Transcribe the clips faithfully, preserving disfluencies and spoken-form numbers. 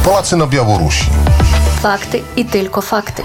Polacy na Białorusi. Fakty i tylko fakty.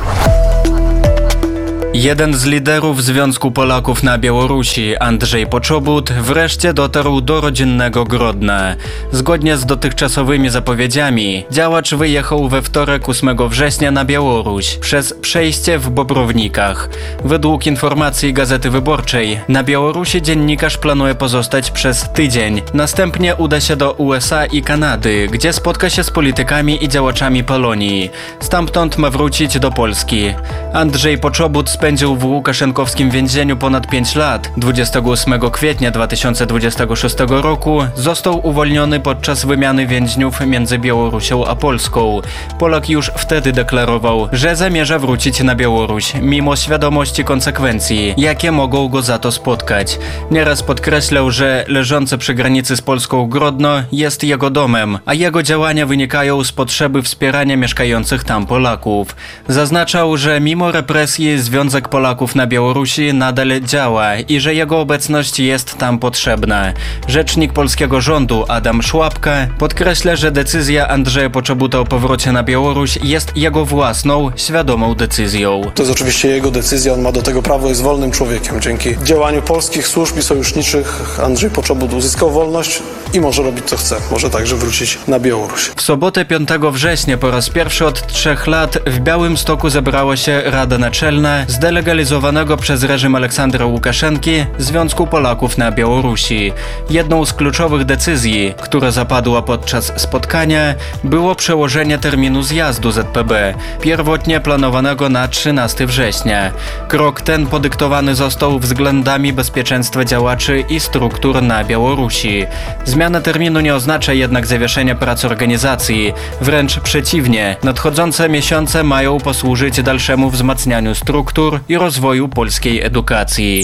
Jeden z liderów Związku Polaków na Białorusi, Andrzej Poczobut, wreszcie dotarł do rodzinnego Grodna. Zgodnie z dotychczasowymi zapowiedziami, działacz wyjechał we wtorek ósmego września na Białoruś przez przejście w Bobrownikach. Według informacji Gazety Wyborczej, na Białorusi dziennikarz planuje pozostać przez tydzień. Następnie uda się do U S A i Kanady, gdzie spotka się z politykami i działaczami Polonii. Stamtąd ma wrócić do Polski. Andrzej Poczobut spędził w łukaszenkowskim więzieniu ponad pięć lat. dwudziestego ósmego kwietnia dwa tysiące dwudziestego szóstego roku został uwolniony podczas wymiany więźniów między Białorusią a Polską. Polak już wtedy deklarował, że zamierza wrócić na Białoruś, mimo świadomości konsekwencji, jakie mogą go za to spotkać. Nieraz podkreślał, że leżące przy granicy z Polską Grodno jest jego domem, a jego działania wynikają z potrzeby wspierania mieszkających tam Polaków. Zaznaczał, że mimo represji Związek Polaków na Białorusi nadal działa i że jego obecność jest tam potrzebna. Rzecznik polskiego rządu Adam Szłapka podkreśla, że decyzja Andrzeja Poczobuta o powrocie na Białoruś jest jego własną, świadomą decyzją. To jest oczywiście jego decyzja, on ma do tego prawo, jest wolnym człowiekiem. Dzięki działaniu polskich służb i sojuszniczych Andrzej Poczobut uzyskał wolność i może robić co chce. Może także wrócić na Białoruś. W sobotę piątego września po raz pierwszy od trzech lat w Białymstoku zebrała się Rada Naczelna zdelegalizowanego przez reżim Aleksandra Łukaszenki Związku Polaków na Białorusi. Jedną z kluczowych decyzji, która zapadła podczas spotkania, było przełożenie terminu zjazdu Z P B, pierwotnie planowanego na trzynastego września. Krok ten podyktowany został względami bezpieczeństwa działaczy i struktur na Białorusi. Zmiana terminu nie oznacza jednak zawieszenia prac organizacji, wręcz przeciwnie, nadchodzące miesiące mają posłużyć dalszemu wzmacnianiu struktur i rozwoju polskiej edukacji.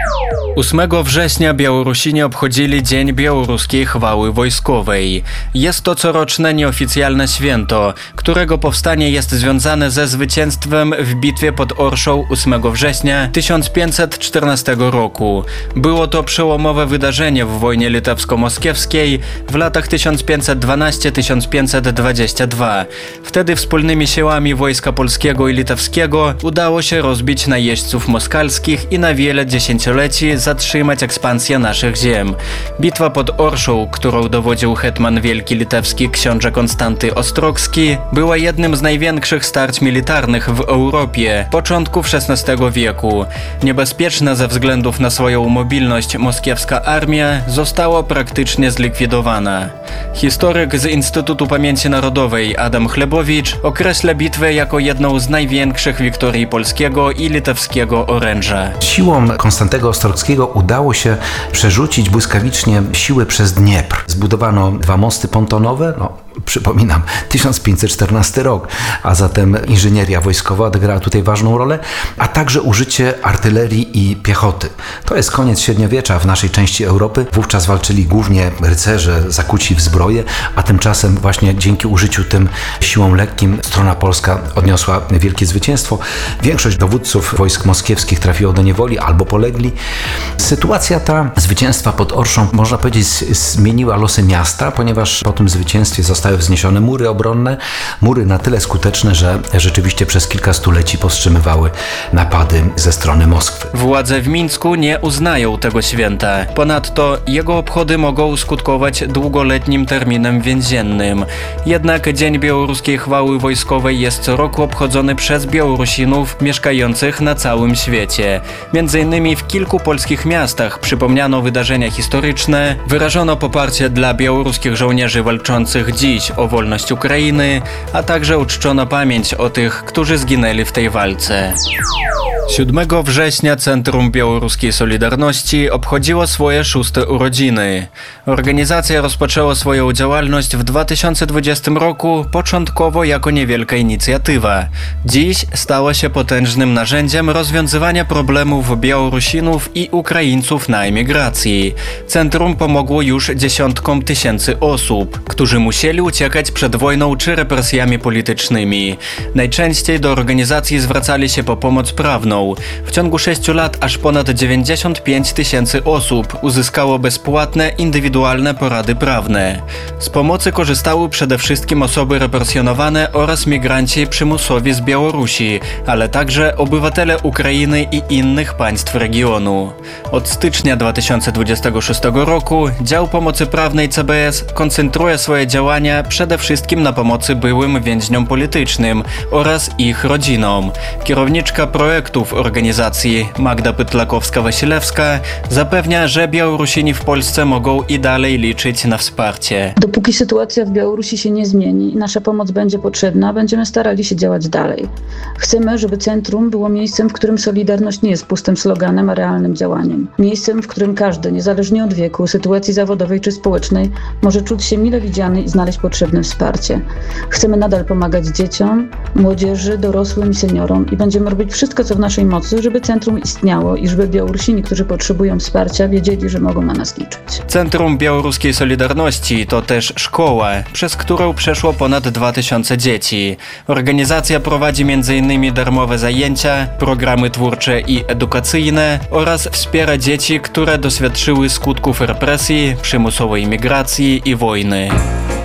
ósmego września Białorusini obchodzili Dzień Białoruskiej Chwały Wojskowej. Jest to coroczne nieoficjalne święto, którego powstanie jest związane ze zwycięstwem w bitwie pod Orszą ósmego września tysiąc pięćset czternastego roku. Było to przełomowe wydarzenie w wojnie litewsko-moskiewskiej w latach tysiąc pięćset dwanaście do tysiąc pięćset dwudziestego drugiego. Wtedy wspólnymi siłami wojska polskiego i litewskiego udało się rozbić najeźdźców moskalskich i na wiele dziesięcioleci zatrzymać ekspansję naszych ziem. Bitwa pod Orszą, którą dowodził hetman wielki litewski książę Konstanty Ostrogski, była jednym z największych starć militarnych w Europie początków szesnastego wieku. Niebezpieczna ze względów na swoją mobilność moskiewska armia została praktycznie zlikwidowana. Historyk z Instytutu Pamięci Narodowej Adam Chlebowicz określa bitwę jako jedną z największych wiktorii polskiego i litewskiego oręża. Siłom Konstantego Ostrogskiego udało się przerzucić błyskawicznie siły przez Dniepr. Zbudowano dwa mosty pontonowe, no przypominam, tysiąc pięćset czternasty rok, a zatem inżynieria wojskowa odegrała tutaj ważną rolę, a także użycie artylerii i piechoty. To jest koniec średniowiecza w naszej części Europy. Wówczas walczyli głównie rycerze zakuci w zbroję, a tymczasem właśnie dzięki użyciu tym siłom lekkim strona polska odniosła wielkie zwycięstwo. Większość dowódców wojsk moskiewskich trafiło do niewoli albo polegli. Sytuacja ta zwycięstwa pod Orszą, można powiedzieć, zmieniła losy miasta, ponieważ po tym zwycięstwie zostały wzniesione mury obronne, mury na tyle skuteczne, że rzeczywiście przez kilka stuleci powstrzymywały napady ze strony Moskwy. Władze w Mińsku nie uznają tego święta. Ponadto jego obchody mogą skutkować długoletnim terminem więziennym. Jednak Dzień Białoruskiej Chwały Wojskowej jest co roku obchodzony przez Białorusinów mieszkających na całym świecie. Między innymi w kilku polskich miastach przypomniano wydarzenia historyczne, wyrażono poparcie dla białoruskich żołnierzy walczących dziś o wolność Ukrainy, a także uczczono pamięć o tych, którzy zginęli w tej walce. siódmego września Centrum Białoruskiej Solidarności obchodziło swoje szóste urodziny. Organizacja rozpoczęła swoją działalność w dwa tysiące dwudziestym roku, początkowo jako niewielka inicjatywa. Dziś stała się potężnym narzędziem rozwiązywania problemów Białorusinów i Ukraińców na emigracji. Centrum pomogło już dziesiątkom tysięcy osób, którzy musieli uciekać przed wojną czy represjami politycznymi. Najczęściej do organizacji zwracali się po pomoc prawną. W ciągu sześciu lat aż ponad dziewięćdziesiąt pięć tysięcy osób uzyskało bezpłatne, indywidualne porady prawne. Z pomocy korzystały przede wszystkim osoby represjonowane oraz migranci przymusowi z Białorusi, ale także obywatele Ukrainy i innych państw regionu. Od stycznia dwa tysiące dwudziestego szóstego roku dział pomocy prawnej C B S koncentruje swoje działania przede wszystkim na pomocy byłym więźniom politycznym oraz ich rodzinom. Kierowniczka projektów organizacji Magda Pytlakowska-Wasilewska zapewnia, że Białorusini w Polsce mogą i dalej liczyć na wsparcie. Dopóki sytuacja w Białorusi się nie zmieni i nasza pomoc będzie potrzebna, będziemy starali się działać dalej. Chcemy, żeby centrum było miejscem, w którym Solidarność nie jest pustym sloganem, a realnym działaniem. Miejscem, w którym każdy, niezależnie od wieku, sytuacji zawodowej czy społecznej, może czuć się mile widziany i znaleźć potrzebne wsparcie. Chcemy nadal pomagać dzieciom, młodzieży, dorosłym i seniorom i będziemy robić wszystko, co w naszej mocy, żeby centrum istniało i żeby Białorusini, którzy potrzebują wsparcia, wiedzieli, że mogą na nas liczyć. Centrum Białoruskiej Solidarności to też szkoła, przez którą przeszło ponad dwa tysiące dzieci. Organizacja prowadzi między innymi darmowe zajęcia, programy twórcze i edukacyjne oraz wspiera dzieci, które doświadczyły skutków represji, przymusowej migracji i wojny.